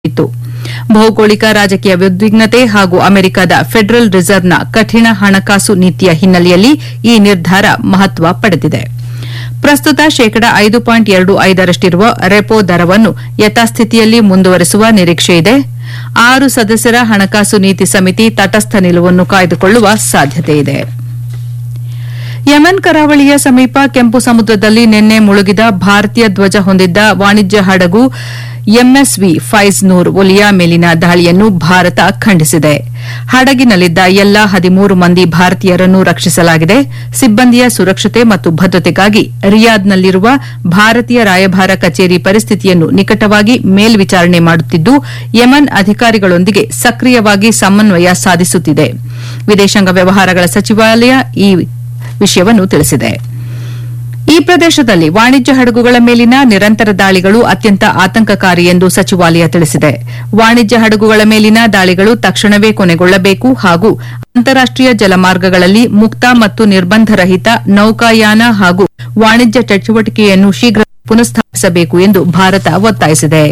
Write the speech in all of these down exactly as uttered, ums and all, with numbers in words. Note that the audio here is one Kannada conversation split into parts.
ಇತ್ತು. ಭೌಗೋಳಿಕ ರಾಜಕೀಯ ಉದ್ವಿಗ್ನತೆ ಹಾಗೂ ಅಮೆರಿಕದ ಫೆಡರಲ್ ರಿಸರ್ವ್ನ ಕಠಿಣ ಹಣಕಾಸು ನೀತಿಯ ಹಿನ್ನೆಲೆಯಲ್ಲಿ ಈ ನಿರ್ಧಾರ ಮಹತ್ವ ಪಡೆದಿದೆ. ಪ್ರಸ್ತುತ ಶೇಕಡ ಐದು ಪಾಯಿಂಟ್ ಎರಡು ಐದರಷ್ಟಿರುವ ರೆಪೋ ದರವನ್ನು ಯಥಾಸ್ಥಿತಿಯಲ್ಲಿ ಮುಂದುವರೆಸುವ ನಿರೀಕ್ಷೆಯಿದೆ. ಆರು ಸದಸ್ಯರ ಹಣಕಾಸು ನೀತಿ ಸಮಿತಿ ತಟಸ್ಥ ನಿಲುವನ್ನು ಕಾಯ್ದುಕೊಳ್ಳುವ ಸಾಧ್ಯತೆಯಿದೆ. ಯೆಮೆನ್ ಕರಾವಳಿಯ ಸಮೀಪ ಕೆಂಪು ಸಮುದ್ರದಲ್ಲಿ ನಿನ್ನೆ ಮುಳುಗಿದ ಭಾರತೀಯ ಧ್ವಜ ಹೊಂದಿದ್ದ ವಾಣಿಜ್ಯ ಹಡಗು ಎಂಎಸ್ವಿ ಫೈಜ್ ನೂರ್ ಒಲಿಯಾ ಮೇಲಿನ ದಾಳಿಯನ್ನು ಭಾರತ ಖಂಡಿಸಿದೆ. ಹಡಗಿನಲ್ಲಿದ್ದ ಎಲ್ಲಾ ಹದಿಮೂರು ಮಂದಿ ಭಾರತೀಯರನ್ನು ರಕ್ಷಿಸಲಾಗಿದೆ. ಸಿಬ್ಬಂದಿಯ ಸುರಕ್ಷತೆ ಮತ್ತು ಭದ್ರತೆಗಾಗಿ ರಿಯಾದ್ನಲ್ಲಿರುವ ಭಾರತೀಯ ರಾಯಭಾರ ಕಚೇರಿ ಪರಿಸ್ಥಿತಿಯನ್ನು ನಿಕಟವಾಗಿ ಮೇಲ್ವಿಚಾರಣೆ ಮಾಡುತ್ತಿದ್ದು ಯೆಮನ್ ಅಧಿಕಾರಿಗಳೊಂದಿಗೆ ಸಕ್ರಿಯವಾಗಿ ಸಮನ್ವಯ ಸಾಧಿಸುತ್ತಿದೆ. ವಿದೇಶಾಂಗ ವ್ಯವಹಾರಗಳ ಸಚಿವಾಲಯ ಈ ವಿಷಯವನ್ನು ತಿಳಿಸಿದೆ. ಈ ಪ್ರದೇಶದಲ್ಲಿ ವಾಣಿಜ್ಯ ಹಡಗುಗಳ ಮೇಲಿನ ನಿರಂತರ ದಾಳಿಗಳು ಅತ್ಯಂತ ಆತಂಕಕಾರಿ ಎಂದು ಸಚಿವಾಲಯ ತಿಳಿಸಿದೆ. ವಾಣಿಜ್ಯ ಹಡಗುಗಳ ಮೇಲಿನ ದಾಳಿಗಳು ತಕ್ಷಣವೇ ಕೊನೆಗೊಳ್ಳಬೇಕು ಹಾಗೂ ಅಂತಾರಾಷ್ಟೀಯ ಜಲಮಾರ್ಗಗಳಲ್ಲಿ ಮುಕ್ತ ಮತ್ತು ನಿರ್ಬಂಧರಹಿತ ನೌಕಾಯಾನ ಹಾಗೂ ವಾಣಿಜ್ಯ ಚಟುವಟಿಕೆಯನ್ನು ಶೀಘ್ರ ಪುನಃಸ್ಥಾಪಿಸಬೇಕು ಎಂದು ಭಾರತ ಒತ್ತಾಯಿಸಿದೆ.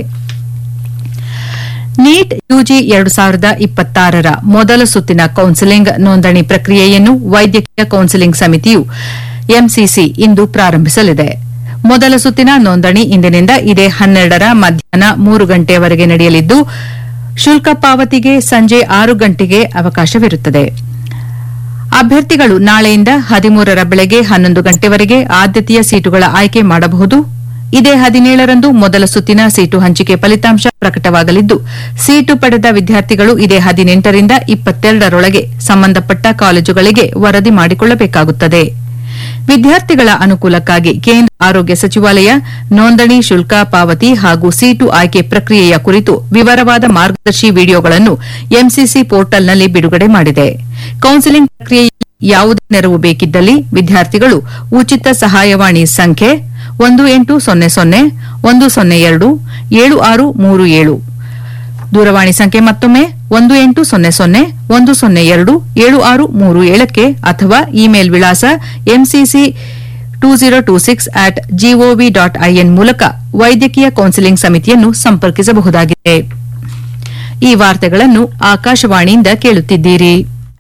ನೀಟ್ ಯುಜಿ ಎರಡು ಸಾವಿರದ ಇಪ್ಪತ್ತಾರರ ಮೊದಲ ಸುತ್ತಿನ ಕೌನ್ಸೆಲಿಂಗ್ ನೋಂದಣಿ ಪ್ರಕ್ರಿಯೆಯನ್ನು ವೈದ್ಯಕೀಯ ಕೌನ್ಸೆಲಿಂಗ್ ಸಮಿತಿಯು ಎಂಸಿಸಿ ಇಂದು ಪ್ರಾರಂಭಿಸಲಿದೆ. ಮೊದಲ ಸುತ್ತಿನ ನೋಂದಣಿ ಇಂದಿನಿಂದ ಇದೇ ಹನ್ನೆರಡರ ಮಧ್ಯಾಹ್ನ ಮೂರು ಗಂಟೆಯವರೆಗೆ ನಡೆಯಲಿದ್ದು ಶುಲ್ಕ ಪಾವತಿಗೆ ಸಂಜೆ ಆರು ಗಂಟೆಗೆ ಅವಕಾಶವಿರುತ್ತದೆ. ಅಭ್ಯರ್ಥಿಗಳು ನಾಳೆಯಿಂದ ಹದಿಮೂರರ ಬೆಳಗ್ಗೆ ಹನ್ನೊಂದು ಗಂಟೆವರೆಗೆ ಆದ್ಯತೆಯ ಸೀಟುಗಳ ಆಯ್ಕೆ ಮಾಡಬಹುದು. ಇದೇ ಹದಿನೇಳರಂದು ಮೊದಲ ಸುತ್ತಿನ ಸೀಟು ಹಂಚಿಕೆ ಫಲಿತಾಂಶ ಪ್ರಕಟವಾಗಲಿದ್ದು ಸೀಟು ಪಡೆದ ವಿದ್ಯಾರ್ಥಿಗಳು ಇದೇ ಹದಿನೆಂಟರಿಂದ ಇಪ್ಪತ್ತೆರಡರೊಳಗೆ ಸಂಬಂಧಪಟ್ಟ ಕಾಲೇಜುಗಳಿಗೆ ವರದಿ ಮಾಡಿಕೊಳ್ಳಬೇಕಾಗುತ್ತದೆ. ವಿದ್ಯಾರ್ಥಿಗಳ ಅನುಕೂಲಕ್ಕಾಗಿ ಕೇಂದ್ರ ಆರೋಗ್ಯ ಸಚಿವಾಲಯ ನೋಂದಣಿ ಶುಲ್ಕ ಪಾವತಿ ಹಾಗೂ ಸೀಟು ಆಯ್ಕೆ ಪ್ರಕ್ರಿಯೆಯ ಕುರಿತು ವಿವರವಾದ ಮಾರ್ಗದರ್ಶಿ ವಿಡಿಯೋಗಳನ್ನು ಎಂಸಿಸಿ ಪೋರ್ಟಲ್ನಲ್ಲಿ ಬಿಡುಗಡೆ ಮಾಡಿದೆ. ಕೌನ್ಸೆಲಿಂಗ್ ಪ್ರಕ್ರಿಯೆಯಲ್ಲಿ ಯಾವುದೇ ನೆರವು ಬೇಕಿದ್ದಲ್ಲಿ ವಿದ್ಯಾರ್ಥಿಗಳು ಉಚಿತ ಸಹಾಯವಾಣಿ ಸಂಖ್ಯೆ ಒಂದು ಎಂಟು ಸೊನ್ನೆ ಸೊನ್ನೆ ಒಂದು ಸೊನ್ನೆ ಎರಡು ಏಳು ಆರು ಮೂರು ಏಳು ದೂರವಾಣಿ ಸಂಖ್ಯೆ ಮತ್ತೊಮ್ಮೆ ಒಂದು ಎಂಟು ಸೊನ್ನೆ ಸೊನ್ನೆ ಒಂದು ಸೊನ್ನೆ ಎರಡು ಏಳು ಆರು ಮೂರು ಏಳಕ್ಕೆ ಅಥವಾ ಇಮೇಲ್ ವಿಳಾಸ MCC two zero two six at gov dot IN ಮೂಲಕ ವೈದ್ಯಕೀಯ ಕೌನ್ಸೆಲಿಂಗ್ ಸಮಿತಿಯನ್ನು ಸಂಪರ್ಕಿಸಬಹುದಾಗಿದೆ. ಈ ವಾರ್ತೆಗಳನ್ನು ಆಕಾಶವಾಣಿಯಿಂದ ಕೇಳುತ್ತಿದ್ದೀರಿ.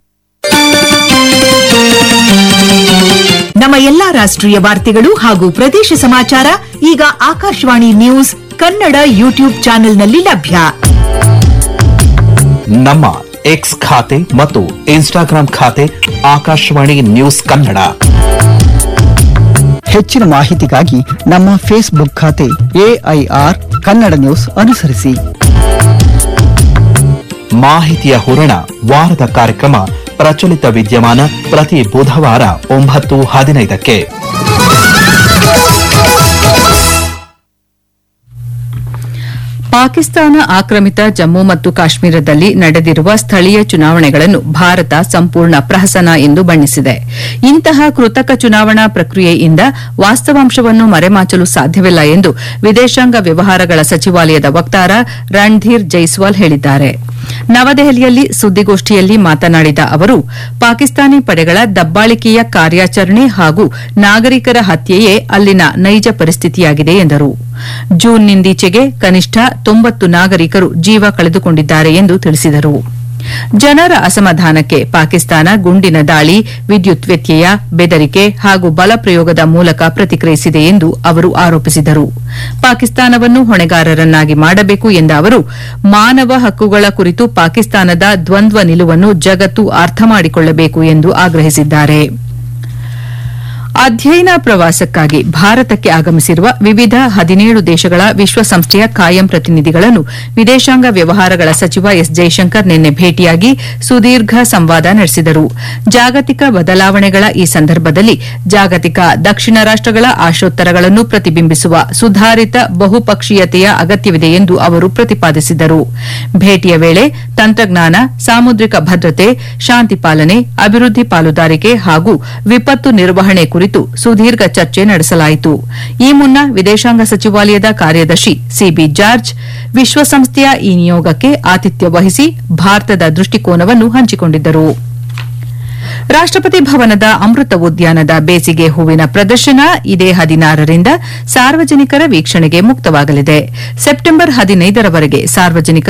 ನಮ್ಮ ಎಲ್ಲಾ ರಾಷ್ಟ್ರೀಯ ವಾರ್ತೆಗಳು ಹಾಗೂ ಪ್ರದೇಶ ಸಮಾಚಾರ ಈಗ ಆಕಾಶವಾಣಿ ನ್ಯೂಸ್ ಕನ್ನಡ ಯೂಟ್ಯೂಬ್ ಚಾನೆಲ್ನಲ್ಲಿ ಲಭ್ಯ. ನಮ್ಮ ಎಕ್ಸ್ ಖಾತೆ ಮತ್ತು ಇನ್ಸ್ಟಾಗ್ರಾಂ ಖಾತೆ ಆಕಾಶವಾಣಿ ನ್ಯೂಸ್ ಕನ್ನಡ. ಹೆಚ್ಚಿನ ಮಾಹಿತಿಗಾಗಿ ನಮ್ಮ ಫೇಸ್ಬುಕ್ ಖಾತೆ ಎಐಆರ್ ಕನ್ನಡ ನ್ಯೂಸ್ ಅನುಸರಿಸಿ. ಮಾಹಿತಿಯ ಹೂರಣ ವಾರದ ಕಾರ್ಯಕ್ರಮ ಪ್ರಚಲಿತ ವಿದ್ಯಮಾನ ಪ್ರತಿ ಬುಧವಾರ ಒಂಬತ್ತು ಹದಿನೈದಕ್ಕೆ. ಪಾಕಿಸ್ತಾನ ಆಕ್ರಮಿತ ಜಮ್ಮು ಮತ್ತು ಕಾಶ್ಮೀರದಲ್ಲಿ ನಡೆದಿರುವ ಸ್ಥಳೀಯ ಚುನಾವಣೆಗಳನ್ನು ಭಾರತ ಸಂಪೂರ್ಣ ಪ್ರಹಸನ ಎಂದು ಬಣ್ಣಿಸಿದೆ. ಇಂತಹ ಕೃತಕ ಚುನಾವಣಾ ಪ್ರಕ್ರಿಯೆಯಿಂದ ವಾಸ್ತವಾಂಶವನ್ನು ಮರೆಮಾಚಲು ಸಾಧ್ಯವಿಲ್ಲ ಎಂದು ವಿದೇಶಾಂಗ ವ್ಯವಹಾರಗಳ ಸಚಿವಾಲಯದ ವಕ್ತಾರ ರಣಧೀರ್ ಜೈಸ್ವಾಲ್ ಹೇಳಿದ್ದಾರೆ. ನವದೆಹಲಿಯಲ್ಲಿ ಸುದ್ದಿಗೋಷ್ಠಿಯಲ್ಲಿ ಮಾತನಾಡಿದ ಅವರು, ಪಾಕಿಸ್ತಾನಿ ಪಡೆಗಳ ದಬ್ಬಾಳಿಕೆಯ ಕಾರ್ಯಾಚರಣೆ ಹಾಗೂ ನಾಗರಿಕರ ಹತ್ಯೆಯೇ ಅಲ್ಲಿನ ನೈಜ ಪರಿಸ್ಥಿತಿಯಾಗಿದೆ ಎಂದರು. ಜೂನ್ನಿಂದೀಚೆಗೆ ಕನಿಷ್ಠ ತೊಂಬತ್ತು ನಾಗರಿಕರು ಜೀವ ಕಳೆದುಕೊಂಡಿದ್ದಾರೆ ಎಂದು ತಿಳಿಸಿದರು. ಜನರ ಅಸಮಾಧಾನಕ್ಕೆ ಪಾಕಿಸ್ತಾನ ಗುಂಡಿನ ದಾಳಿ, ವಿದ್ಯುತ್ ವ್ಯತ್ಯಯ, ಬೆದರಿಕೆ ಹಾಗೂ ಬಲಪ್ರಯೋಗದ ಮೂಲಕ ಪ್ರತಿಕ್ರಿಯಿಸಿದೆ ಎಂದು ಅವರು ಆರೋಪಿಸಿದರು. ಪಾಕಿಸ್ತಾನವನ್ನು ಹೊಣೆಗಾರರನ್ನಾಗಿ ಮಾಡಬೇಕು ಎಂದ ಅವರು, ಮಾನವ ಹಕ್ಕುಗಳ ಕುರಿತು ಪಾಕಿಸ್ತಾನದ ದ್ವಂದ್ವ ನಿಲುವನ್ನು ಜಗತ್ತು ಅರ್ಥ ಮಾಡಿಕೊಳ್ಳಬೇಕು ಎಂದು ಆಗ್ರಹಿಸಿದ್ದಾರೆ. ಅಧ್ಯಯನ ಪ್ರವಾಸಕ್ಕಾಗಿ ಭಾರತಕ್ಕೆ ಆಗಮಿಸಿರುವ ವಿವಿಧ ಹದಿನೇಳು ದೇಶಗಳ ವಿಶ್ವಸಂಸ್ಥೆಯ ಕಾಯಂ ಪ್ರತಿನಿಧಿಗಳನ್ನು ವಿದೇಶಾಂಗ ವ್ಯವಹಾರಗಳ ಸಚಿವ ಎಸ್ ಜೈಶಂಕರ್ ನಿನ್ನೆ ಭೇಟಿಯಾಗಿ ಸುದೀರ್ಘ ಸಂವಾದ ನಡೆಸಿದರು. ಜಾಗತಿಕ ಬದಲಾವಣೆಗಳ ಈ ಸಂದರ್ಭದಲ್ಲಿ ಜಾಗತಿಕ ದಕ್ಷಿಣ ರಾಷ್ಟಗಳ ಆಶೋತ್ತರಗಳನ್ನು ಪ್ರತಿಬಿಂಬಿಸುವ ಸುಧಾರಿತ ಬಹುಪಕ್ಷೀಯತೆಯ ಅಗತ್ಯವಿದೆ ಎಂದು ಅವರು ಪ್ರತಿಪಾದಿಸಿದರು. ಭೇಟಿಯ ವೇಳೆ ತಂತ್ರಜ್ಞಾನ, ಸಾಮುದ್ರಿಕ ಭದ್ರತೆ, ಶಾಂತಿ ಪಾಲನೆ, ಅಭಿವೃದ್ಧಿ ಪಾಲುದಾರಿಕೆ ಹಾಗೂ ವಿಪತ್ತು ನಿರ್ವಹಣೆ ಕುರಿತು ಸುದೀರ್ಘ ಚರ್ಚೆ ನಡೆಸಲಾಯಿತು. ಈ ಮುನ್ನ ವಿದೇಶಾಂಗ ಸಚಿವಾಲಯದ ಕಾರ್ಯದರ್ಶಿ ಸಿಬಿ ಜಾರ್ಜ್ ವಿಶ್ವಸಂಸ್ಥೆಯ ಈ ನಿಯೋಗಕ್ಕೆ ಆತಿಥ್ಯ ವಹಿಸಿ ಭಾರತದ ದೃಷ್ಟಿಕೋನವನ್ನು ಹಂಚಿಕೊಂಡಿದ್ದರು. ರಾಷ್ಟಪತಿ ಭವನದ ಅಮೃತ ಉದ್ಯಾನದ ಬೇಸಿಗೆ ಹೂವಿನ ಪ್ರದರ್ಶನ ಇದೇ ಹದಿನಾರರಿಂದ ಸಾರ್ವಜನಿಕರ ವೀಕ್ಷಣೆಗೆ ಮುಕ್ತವಾಗಲಿದೆ. ಸೆಪ್ಟೆಂಬರ್ ಹದಿನೈದರವರೆಗೆ ಸಾರ್ವಜನಿಕರು